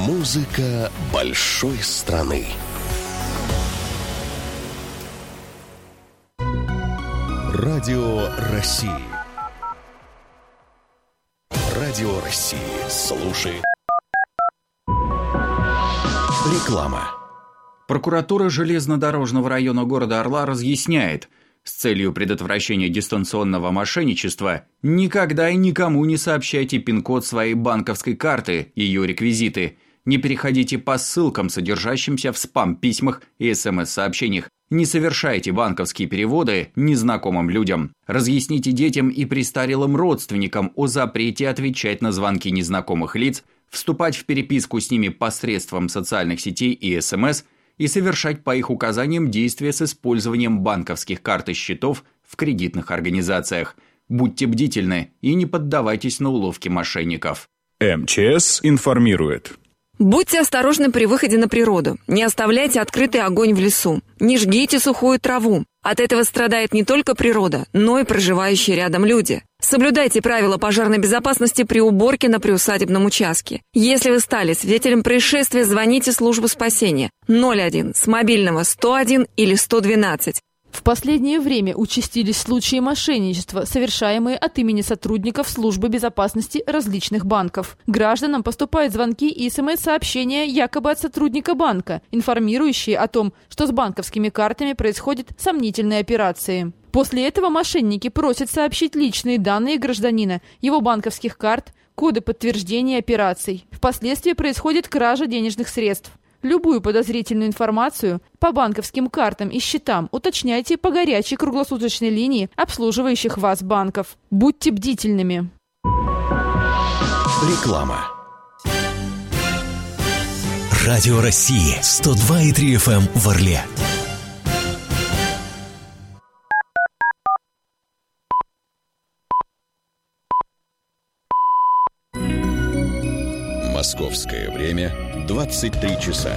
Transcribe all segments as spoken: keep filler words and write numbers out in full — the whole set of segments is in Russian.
Музыка большой страны. Радио России. Радио России. Слушай. Реклама. Прокуратура железнодорожного района города Орла разъясняет, с целью предотвращения дистанционного мошенничества никогда и никому не сообщайте пин-код своей банковской карты, ее реквизиты. Не переходите по ссылкам, содержащимся в спам-письмах и эс эм эс-сообщениях. Не совершайте банковские переводы незнакомым людям. Разъясните детям и престарелым родственникам о запрете отвечать на звонки незнакомых лиц, вступать в переписку с ними посредством социальных сетей и эс эм эс и совершать по их указаниям действия с использованием банковских карт и счетов в кредитных организациях. Будьте бдительны и не поддавайтесь на уловки мошенников. эм че эс информирует. Будьте осторожны при выходе на природу. Не оставляйте открытый огонь в лесу. Не жгите сухую траву. От этого страдает не только природа, но и проживающие рядом люди. Соблюдайте правила пожарной безопасности при уборке на приусадебном участке. Если вы стали свидетелем происшествия, звоните в службу спасения ноль один с мобильного сто один или сто двенадцать. В последнее время участились случаи мошенничества, совершаемые от имени сотрудников службы безопасности различных банков. Гражданам поступают звонки и эс эм эс-сообщения якобы от сотрудника банка, информирующие о том, что с банковскими картами происходят сомнительные операции. После этого мошенники просят сообщить личные данные гражданина, его банковских карт, коды подтверждения операций. Впоследствии происходит кража денежных средств. Любую подозрительную информацию по банковским картам и счетам уточняйте по горячей круглосуточной линии обслуживающих вас банков. Будьте бдительными. Реклама. Радио России сто два и три эф эм в Орле. Московское время двадцать три часа.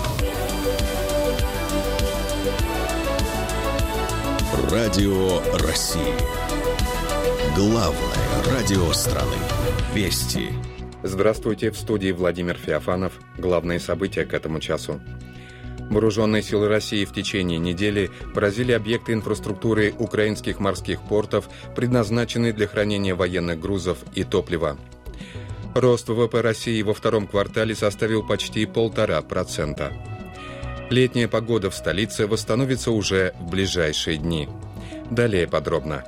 Радио России. Главное радио страны. Вести. Здравствуйте, в студии Владимир Феофанов. Главные события к этому часу. Вооруженные силы России в течение недели поразили объекты инфраструктуры украинских морских портов, предназначенные для хранения военных грузов и топлива. Рост вэ вэ пэ России во втором квартале составил почти полтора процента. Летняя погода в столице восстановится уже в ближайшие дни. Далее подробно.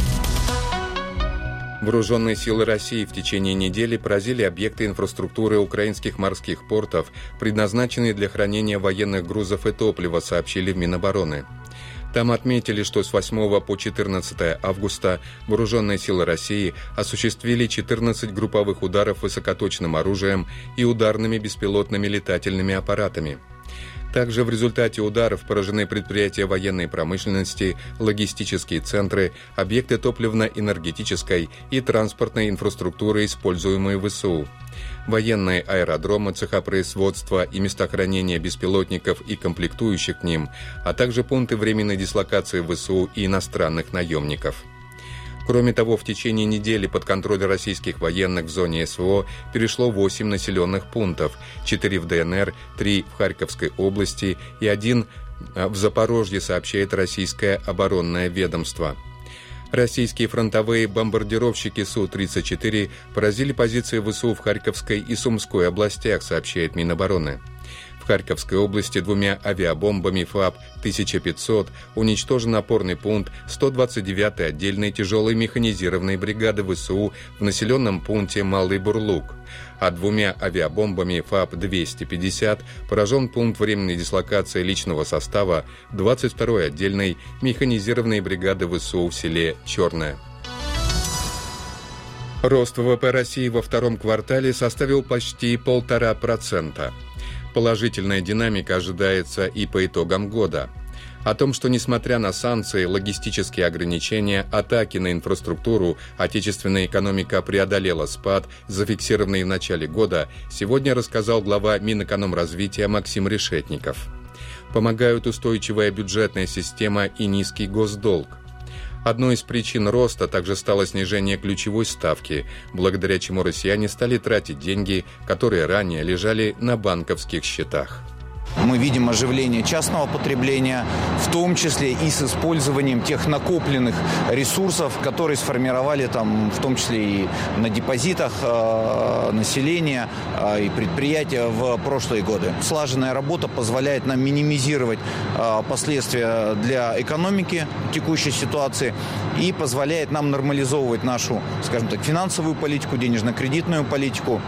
Вооруженные силы России в течение недели поразили объекты инфраструктуры украинских морских портов, предназначенные для хранения военных грузов и топлива, сообщили в Минобороны. Там отметили, что с восьмого по четырнадцатое августа вооруженные силы России осуществили четырнадцать групповых ударов высокоточным оружием и ударными беспилотными летательными аппаратами. Также в результате ударов поражены предприятия военной промышленности, логистические центры, объекты топливно-энергетической и транспортной инфраструктуры, используемые в вэ эс у. Военные аэродромы, цеха производства и места хранения беспилотников и комплектующих к ним, а также пункты временной дислокации вэ эс у и иностранных наемников. Кроме того, в течение недели под контроль российских военных в зоне эс вэ о перешло восемь населенных пунктов, четыре в дэ эн эр, три в Харьковской области и один в Запорожье, сообщает российское оборонное ведомство. Российские фронтовые бомбардировщики Су тридцать четыре поразили позиции вэ эс у в Харьковской и Сумской областях, сообщает Минобороны. В Харьковской области двумя авиабомбами ФАП тысяча пятьсот уничтожен опорный пункт сто двадцать девятой отдельной тяжелой механизированной бригады вэ эс у в населенном пункте Малый Бурлук, а двумя авиабомбами ФАП двести пятьдесят поражен пункт временной дислокации личного состава двадцать второй отдельной механизированной бригады вэ эс у в селе Черное. Рост вэ вэ пэ России во втором квартале составил почти полтора процента. Положительная динамика ожидается и по итогам года. О том, что несмотря на санкции, логистические ограничения, атаки на инфраструктуру, отечественная экономика преодолела спад, зафиксированный в начале года, сегодня рассказал глава Минэкономразвития Максим Решетников. Помогают устойчивая бюджетная система и низкий госдолг. Одной из причин роста также стало снижение ключевой ставки, благодаря чему россияне стали тратить деньги, которые ранее лежали на банковских счетах. Мы видим оживление частного потребления, в том числе и с использованием тех накопленных ресурсов, которые сформировали там, в том числе и на депозитах э, населения э, и предприятия в прошлые годы. Слаженная работа позволяет нам минимизировать э, последствия для экономики текущей ситуации и позволяет нам нормализовывать нашу, скажем так, финансовую политику, денежно-кредитную политику.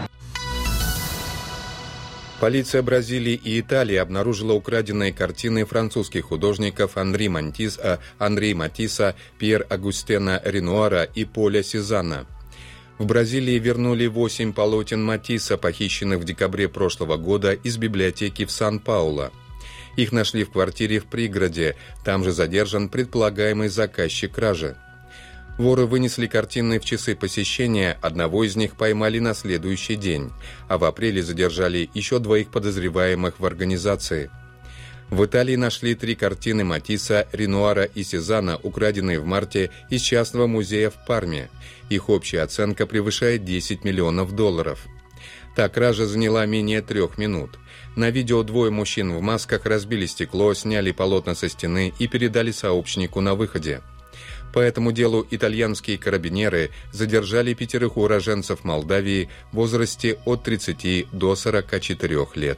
Полиция Бразилии и Италии обнаружила украденные картины французских художников Анри Матисса, Анри Матисса, Пьер Агустена Ренуара и Поля Сезанна. В Бразилии вернули восемь полотен Матисса, похищенных в декабре прошлого года из библиотеки в Сан-Паулу. Их нашли в квартире в пригороде, там же задержан предполагаемый заказчик кражи. Воры вынесли картины в часы посещения, одного из них поймали на следующий день, а в апреле задержали еще двоих подозреваемых в организации. В Италии нашли три картины Матисса, Ренуара и Сезанна, украденные в марте из частного музея в Парме. Их общая оценка превышает десять миллионов долларов. Та кража заняла менее трех минут. На видео двое мужчин в масках разбили стекло, сняли полотна со стены и передали сообщнику на выходе. По этому делу итальянские карабинеры задержали пятерых уроженцев Молдавии в возрасте от тридцати до сорока четырёх лет.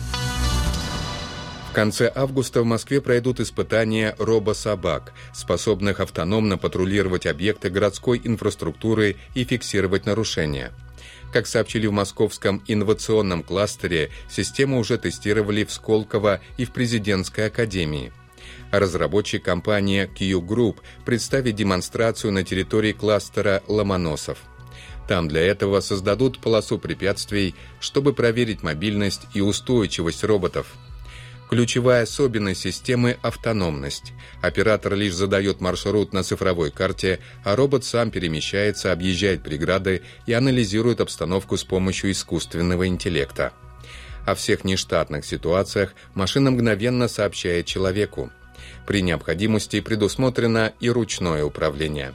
В конце августа в Москве пройдут испытания робособак, способных автономно патрулировать объекты городской инфраструктуры и фиксировать нарушения. Как сообщили в Московском инновационном кластере, систему уже тестировали в Сколково и в Президентской академии. Разработчик компания Q-Group представит демонстрацию на территории кластера Ломоносов. Там для этого создадут полосу препятствий, чтобы проверить мобильность и устойчивость роботов. Ключевая особенность системы – автономность. Оператор лишь задает маршрут на цифровой карте, а робот сам перемещается, объезжает преграды и анализирует обстановку с помощью искусственного интеллекта. О всех нештатных ситуациях машина мгновенно сообщает человеку. При необходимости предусмотрено и ручное управление.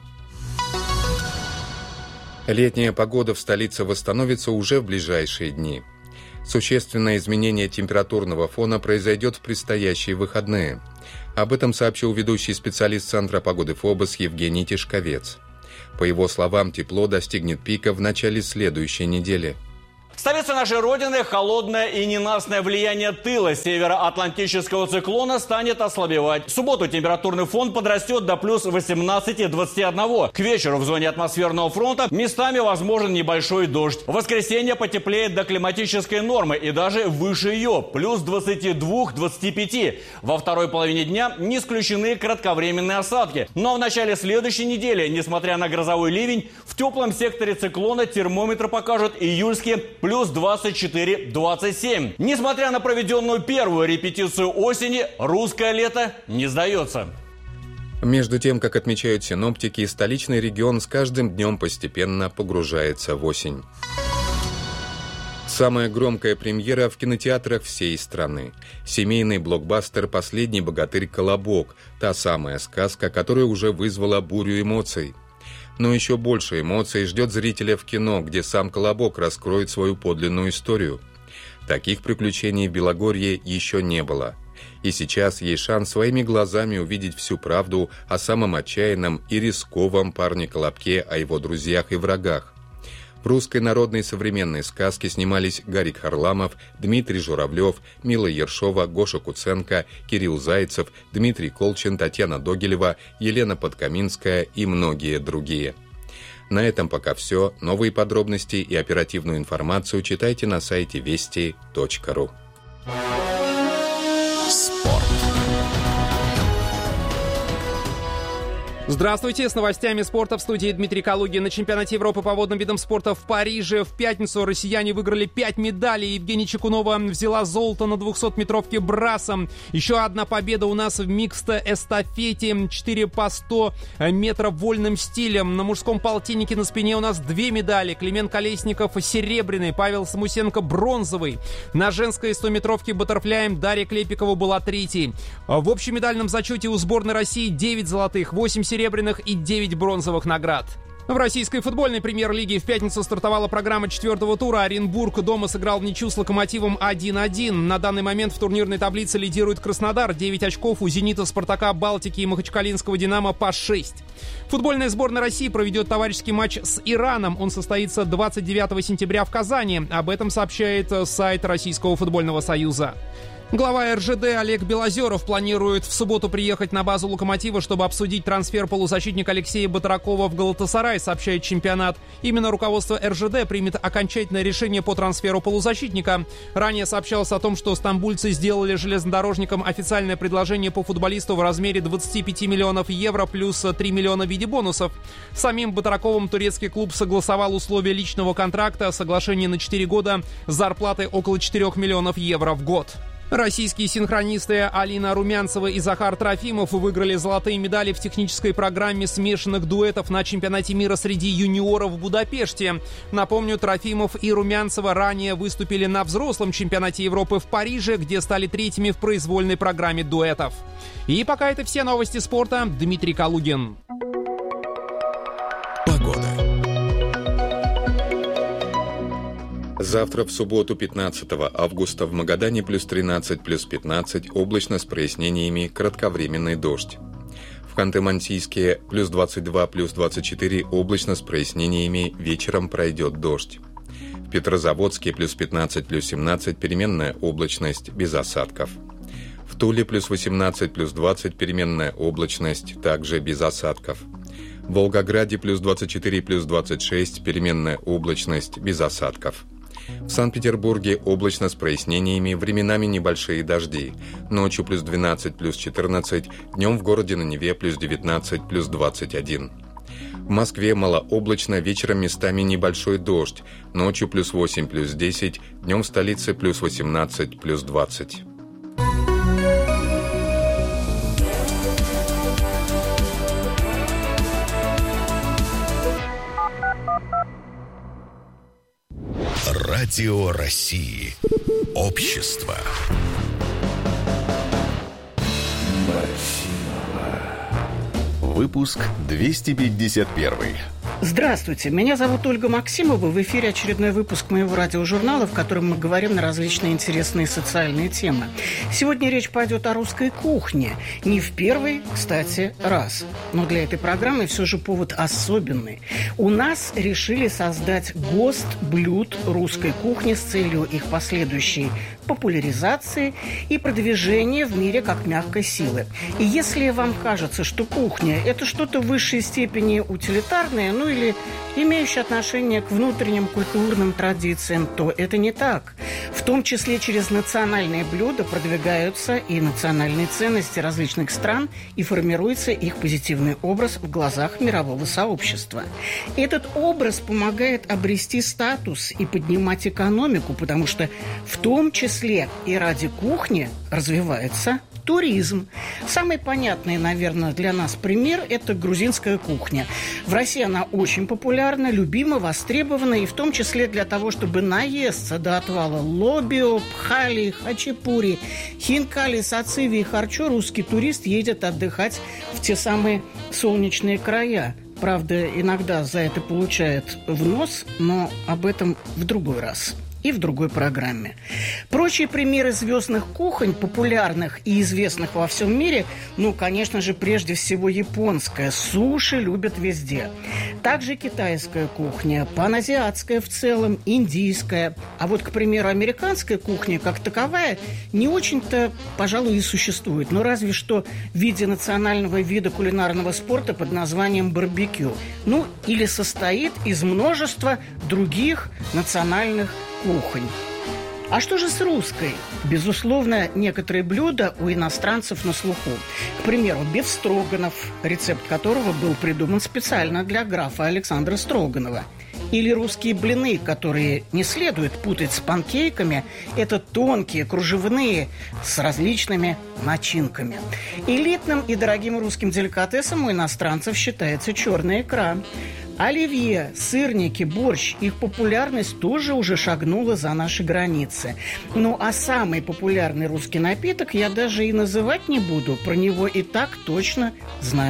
Летняя погода в столице восстановится уже в ближайшие дни. Существенное изменение температурного фона произойдет в предстоящие выходные. Об этом сообщил ведущий специалист Центра погоды ФОБОС Евгений Тишковец. По его словам, тепло достигнет пика в начале следующей недели. Столица нашей Родины, холодное и ненастное влияние тыла североатлантического циклона станет ослабевать. В субботу температурный фон подрастет до плюс восемнадцати двадцати одного. К вечеру в зоне атмосферного фронта местами возможен небольшой дождь. В воскресенье потеплеет до климатической нормы и даже выше ее, плюс двадцати двух — двадцати пяти. Во второй половине дня не исключены кратковременные осадки. Но в начале следующей недели, несмотря на грозовой ливень, в теплом секторе циклона термометры покажут июльские плюс двадцать четыре — двадцать семь. Несмотря на проведенную первую репетицию осени, русское лето не сдается. Между тем, как отмечают синоптики, столичный регион с каждым днем постепенно погружается в осень. Самая громкая премьера в кинотеатрах всей страны. Семейный блокбастер «Последний богатырь Колобок», та самая сказка, которая уже вызвала бурю эмоций. Но еще больше эмоций ждет зрителя в кино, где сам Колобок раскроет свою подлинную историю. Таких приключений в Белогорье еще не было. И сейчас есть шанс своими глазами увидеть всю правду о самом отчаянном и рисковом парне Колобке, о его друзьях и врагах. В русской народной современной сказке снимались Гарик Харламов, Дмитрий Журавлев, Мила Ершова, Гоша Куценко, Кирилл Зайцев, Дмитрий Колчин, Татьяна Догилева, Елена Подкаминская и многие другие. На этом пока все. Новые подробности и оперативную информацию читайте на сайте вести точка ру. Спорт. Здравствуйте, с новостями спорта в студии Дмитрий Калугин. На чемпионате Европы по водным видам спорта в Париже в пятницу россияне выиграли пять медалей. Евгения Чекунова взяла золото на двухсотметровке брасом. Еще одна победа у нас в микс-эстафете четыре по сто метров вольным стилем. На мужском полтиннике на спине у нас две медали. Климент Колесников серебряный, Павел Самусенко бронзовый. На женской стометровке баттерфляем Дарья Клепикова была третьей. В общем медальном зачете у сборной России девять золотых, восемь серебряных серебряных и девять бронзовых наград. В российской футбольной премьер-лиге в пятницу стартовала программа четвертого тура. Оренбург дома сыграл в ничью с Локомотивом один один. На данный момент в турнирной таблице лидирует Краснодар. девять очков у Зенита, Спартака, Балтики и Махачкалинского Динамо по шесть. Футбольная сборная России проведет товарищеский матч с Ираном. Он состоится двадцать девятого сентября в Казани. Об этом сообщает сайт Российского футбольного союза. Глава эр жэ дэ Олег Белозеров планирует в субботу приехать на базу «Локомотива», чтобы обсудить трансфер полузащитника Алексея Батракова в «Галатасарай», сообщает «Чемпионат». Именно руководство эр жэ дэ примет окончательное решение по трансферу полузащитника. Ранее сообщалось о том, что стамбульцы сделали железнодорожникам официальное предложение по футболисту в размере двадцати пяти миллионов евро плюс три миллиона в виде бонусов. С самим Батраковым турецкий клуб согласовал условия личного контракта, соглашение на четыре года с зарплатой около четырёх миллионов евро в год. Российские синхронисты Алина Румянцева и Захар Трофимов выиграли золотые медали в технической программе смешанных дуэтов на чемпионате мира среди юниоров в Будапеште. Напомню, Трофимов и Румянцева ранее выступили на взрослом чемпионате Европы в Париже, где стали третьими в произвольной программе дуэтов. И пока это все новости спорта. Дмитрий Калугин. Погода. Завтра, в субботу, пятнадцатого августа, в Магадане плюс тринадцать, плюс пятнадцать, облачно с прояснениями, кратковременный дождь. В Ханты-Мансийске плюс двадцать два, плюс двадцать четыре, облачно с прояснениями, вечером пройдет дождь. В Петрозаводске плюс пятнадцать, плюс семнадцать, переменная облачность, без осадков. В Туле плюс восемнадцать, плюс двадцать, переменная облачность, также без осадков. В Волгограде плюс двадцать четыре, плюс двадцать шесть, переменная облачность, без осадков. В Санкт-Петербурге облачно с прояснениями, временами небольшие дожди. Ночью плюс двенадцать, плюс четырнадцать, днем в городе на Неве плюс девятнадцать, плюс двадцать один. В Москве малооблачно, вечером местами небольшой дождь. Ночью плюс восемь, плюс десять, днем в столице плюс восемнадцать, плюс двадцать. Радио России. Общество. Выпуск двести пятьдесят один. Здравствуйте, меня зовут Ольга Максимова. В эфире очередной выпуск моего радиожурнала, в котором мы говорим на различные интересные социальные темы. Сегодня речь пойдет о русской кухне. Не в первый, кстати, раз. Но для этой программы все же повод особенный. У нас решили создать ГОСТ блюд русской кухни с целью их последующей популяризации и продвижения в мире как мягкой силы. И если вам кажется, что кухня – это что-то в высшей степени утилитарное, ну или имеющее отношение к внутренним культурным традициям, то это не так. В том числе через национальные блюда продвигаются и национальные ценности различных стран, и формируется их позитивный образ в глазах мирового сообщества. Этот образ помогает обрести статус и поднимать экономику, потому что в том числе и ради кухни развивается туризм. Самый понятный, наверное, для нас пример – это грузинская кухня. В России она очень популярна, любима, востребована, и в том числе для того, чтобы наесться до отвала лобио, пхали, хачапури, хинкали, сациви и харчо, русский турист едет отдыхать в те самые солнечные края. Правда, иногда за это получает в нос, но об этом в другой раз. И в другой программе. Прочие примеры звездных кухонь, популярных и известных во всем мире, ну, конечно же, прежде всего японская. Суши любят везде. Также китайская кухня, паназиатская в целом, индийская. А вот, к примеру, американская кухня, как таковая, не очень-то, пожалуй, и существует. Но разве что в виде национального вида кулинарного спорта под названием барбекю. Ну, или состоит из множества других национальных кухонь. А что же с русской? Безусловно, некоторые блюда у иностранцев на слуху. К примеру, бефстроганов, рецепт которого был придуман специально для графа Александра Строганова. Или русские блины, которые не следует путать с панкейками. Это тонкие, кружевные, с различными начинками. Элитным и дорогим русским деликатесом у иностранцев считается черная икра. Оливье, сырники, борщ, их популярность тоже уже шагнула за наши границы. Ну, а самый популярный русский напиток я даже и называть не буду. Про него и так точно знают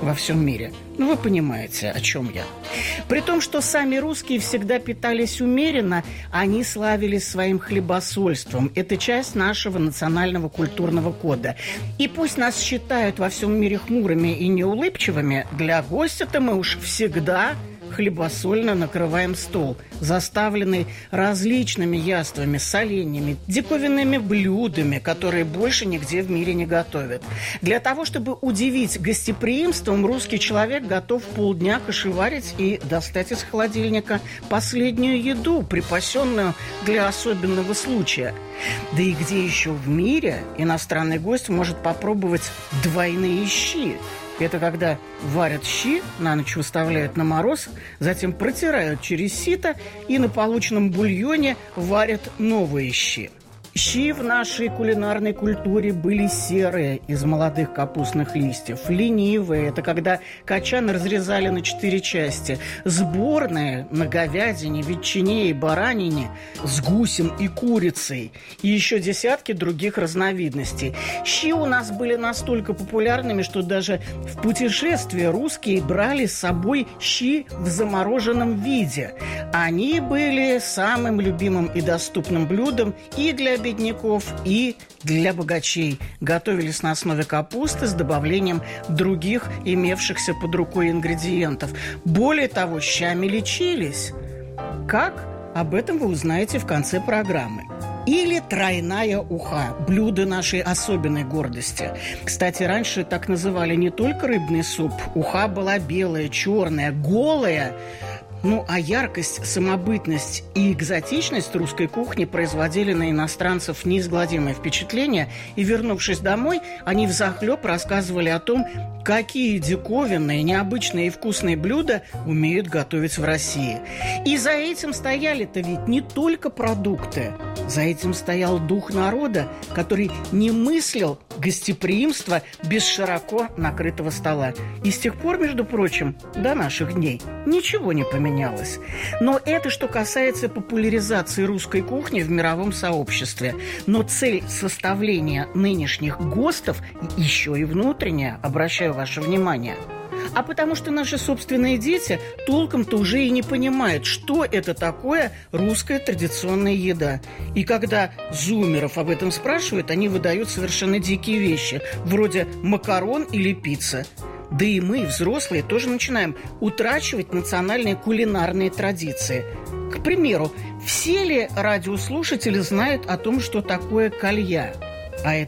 во всем мире. Ну, вы понимаете, о чем я. При том, что сами русские всегда питались умеренно, они славились своим хлебосольством. Это часть нашего национального культурного кода. И пусть нас считают во всем мире хмурыми и неулыбчивыми, для гостя-то мы уж всегда хлебосольно накрываем стол, заставленный различными яствами, соленьями, диковинными блюдами, которые больше нигде в мире не готовят. Для того, чтобы удивить гостеприимством, русский человек готов полдня кошеварить и достать из холодильника последнюю еду, припасенную для особенного случая. Да и где еще в мире иностранный гость может попробовать двойные щи? Это когда варят щи, на ночь выставляют на мороз, затем протирают через сито и на полученном бульоне варят новые щи. Щи в нашей кулинарной культуре были серые, из молодых капустных листьев, ленивые, это когда качан разрезали на четыре части, сборные на говядине, ветчине и баранине, с гусем и курицей, и еще десятки других разновидностей. Щи у нас были настолько популярными, что даже в путешествие русские брали с собой щи в замороженном виде. Они были самым любимым и доступным блюдом и для бедняков, и для богачей. Готовились на основе капусты с добавлением других имевшихся под рукой ингредиентов. Более того, щами лечились. Как? Об этом вы узнаете в конце программы. Или тройная уха – блюдо нашей особенной гордости. Кстати, раньше так называли не только рыбный суп. Уха была белая, черная, голая. Ну, а яркость, самобытность и экзотичность русской кухни производили на иностранцев неизгладимое впечатление, и, вернувшись домой, они взахлеб рассказывали о том, какие диковинные, необычные и вкусные блюда умеют готовить в России. И за этим стояли-то ведь не только продукты. За этим стоял дух народа, который не мыслил гостеприимства без широко накрытого стола. И с тех пор, между прочим, до наших дней ничего не поменялось. Но это что касается популяризации русской кухни в мировом сообществе. Но цель составления нынешних ГОСТов еще и внутренняя, обращаю ваше внимание. А потому что наши собственные дети толком-то уже и не понимают, что это такое русская традиционная еда. И когда зумеров об этом спрашивают, они выдают совершенно дикие вещи, вроде макарон или пицца. Да и мы, взрослые, тоже начинаем утрачивать национальные кулинарные традиции. К примеру, все ли радиослушатели знают о том, что такое калья? А это